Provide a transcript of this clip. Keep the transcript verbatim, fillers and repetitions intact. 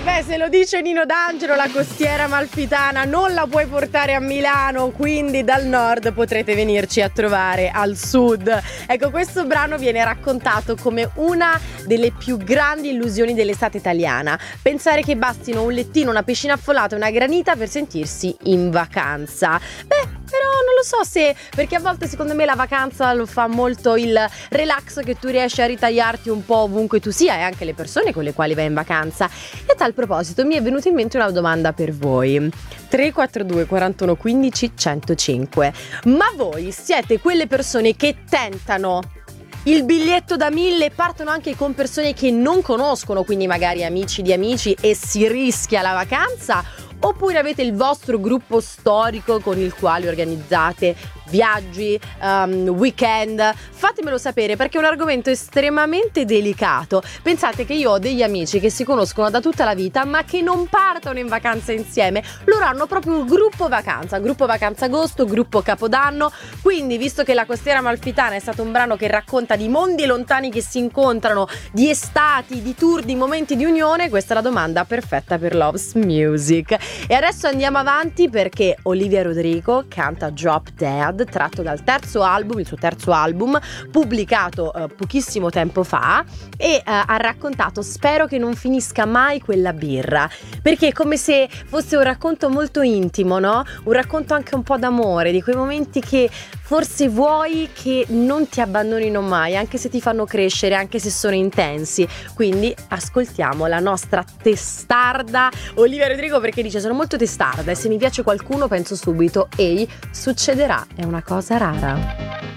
beh, se lo dice Nino D'Angelo, la costiera amalfitana non la puoi portare a Milano, quindi dal nord potrete venirci a trovare al sud. Ecco, questo brano viene raccontato come una delle più grandi illusioni dell'estate italiana. Pensare che bastino un lettino, una piscina affollata e una granita per sentirsi in vacanza. Beh, però non lo so se, perché a volte secondo me la vacanza lo fa molto il relax, che tu riesci a ritagliarti un po' ovunque tu sia, e anche le persone con le quali vai in vacanza. E a tal proposito mi è venuta in mente una domanda per voi. tre quattro due quarantuno quindici centocinque. Ma voi siete quelle persone che tentano il biglietto da mille, partono anche con persone che non conoscono, quindi magari amici di amici, e si rischia la vacanza? Oppure avete il vostro gruppo storico con il quale organizzate viaggi, um, weekend? Fatemelo sapere, perché è un argomento estremamente delicato. Pensate che io ho degli amici che si conoscono da tutta la vita ma che non partono in vacanza insieme. Loro hanno proprio il gruppo vacanza, gruppo vacanza agosto, gruppo capodanno. Quindi, visto che la costiera amalfitana è stato un brano che racconta di mondi lontani che si incontrano, di estati, di tour, di momenti di unione, questa è la domanda perfetta per Loves Music. E adesso andiamo avanti, perché Olivia Rodrigo canta Drop Dead, tratto dal terzo album, il suo terzo album, pubblicato eh, pochissimo tempo fa, e eh, ha raccontato "spero che non finisca mai quella birra", perché è come se fosse un racconto molto intimo, no? Un racconto anche un po' d'amore, di quei momenti che forse vuoi che non ti abbandonino mai, anche se ti fanno crescere, anche se sono intensi. Quindi ascoltiamo la nostra testarda Olivia Rodrigo, perché dice: sono molto testarda e se mi piace qualcuno penso subito, ehi, succederà, è una cosa rara.